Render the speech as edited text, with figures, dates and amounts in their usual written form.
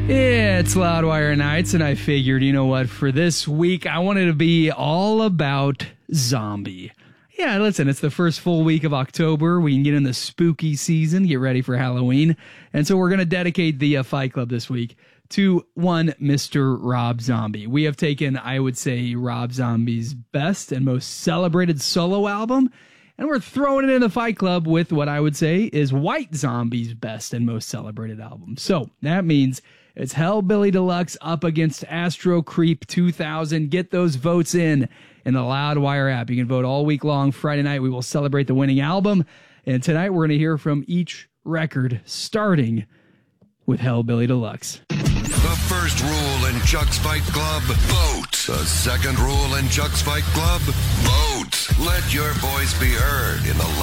Yeah, it's Loudwire Nights, and I figured, you know what, for this week, I wanted to be all about zombie. Yeah, listen, it's the first full week of October. We can get in the spooky season, get ready for Halloween. And so we're going to dedicate the Fight Club this week to one Mr. Rob Zombie. We have taken, I would say, Rob Zombie's best and most celebrated solo album, and we're throwing it in the Fight Club with what I would say is White Zombie's best and most celebrated album. So that means it's Hellbilly Deluxe up against Astro Creep 2000. Get those votes in the Loudwire app. You can vote all week long. Friday night, we will celebrate the winning album. And tonight, we're going to hear from each record, starting with Hellbilly Deluxe. The first rule in Chuck's Fight Club, vote. The second rule in Chuck's Fight Club, vote. Let your voice be heard in the